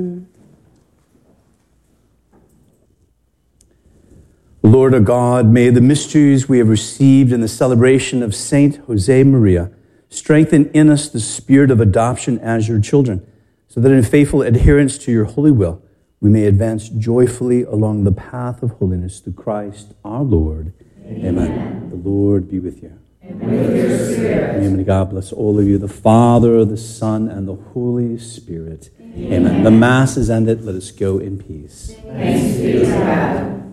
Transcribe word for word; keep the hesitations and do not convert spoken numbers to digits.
Lord our God, may the mysteries we have received in the celebration of Saint Jose Maria strengthen in us the spirit of adoption as your children, so that in faithful adherence to your holy will, we may advance joyfully along the path of holiness through Christ our Lord. Amen. Amen. The Lord be with you. And with your spirit. May God bless all of you, the Father, the Son, and the Holy Spirit. Amen. Amen. The Mass is ended. Let us go in peace. Thanks be to God.